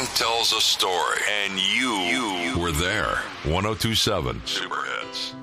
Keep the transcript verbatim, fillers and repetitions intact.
song tells a story, and you, you were there. ten twenty-seven Super Hits.